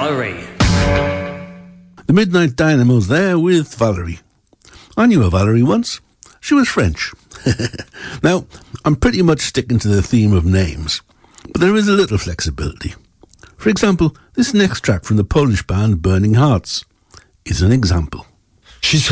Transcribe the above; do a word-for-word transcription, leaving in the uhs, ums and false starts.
Valerie. The Midnight Dynamos there with Valerie. I knew a Valerie once. She was French. Now, I'm pretty much sticking to the theme of names, but there is a little flexibility. For example, this next track from the Polish band Burning Hearts is an example. She's